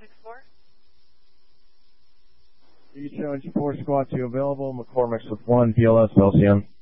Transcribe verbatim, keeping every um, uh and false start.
six four. Each Orange four squad two available. McCormick's with one, V L S L C M.